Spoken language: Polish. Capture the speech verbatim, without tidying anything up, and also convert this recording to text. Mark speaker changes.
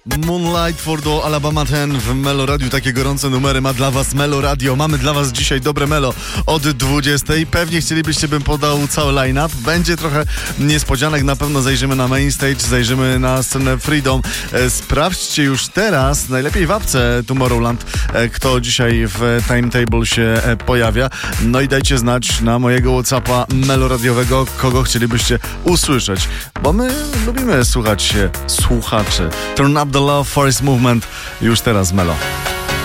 Speaker 1: Moonlight for do Alabama ten w Melo Radio. Takie gorące numery ma dla was Melo Radio. Mamy dla was dzisiaj dobre Melo od dwudziestej. Pewnie chcielibyście, bym podał cały line-up. Będzie trochę niespodzianek. Na pewno zajrzymy na main stage, zajrzymy na scenę Freedom. E, sprawdźcie już teraz, najlepiej w apce Tomorrowland, e, kto dzisiaj w timetable się e, pojawia. No i dajcie znać na mojego WhatsAppa meloradiowego, kogo chcielibyście usłyszeć. Bo my lubimy słuchać się słuchaczy. Turn up the love, Forest Movement. Już teraz Melo.